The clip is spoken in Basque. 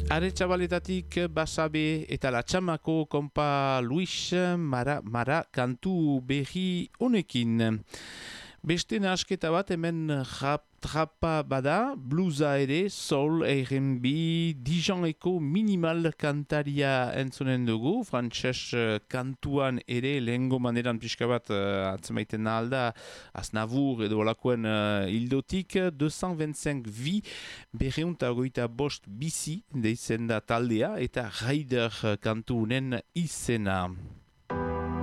Are Txabaletatik Basabe eta Latxamako kompa Luis Mara kantu berri honekin. Beste nahasketa bat hemen trapa bada, bluesa ere, soul, R&B, Dijoneko minimal kantaria entzunen dugu, frantses kantuan ere lehengo maneran pixka bat atzemaiten alda, Aznavour edo olakoen hildotik, 225 vi, berreunta goita bost bizi, deizen da taldea, eta Raider kantunen izena.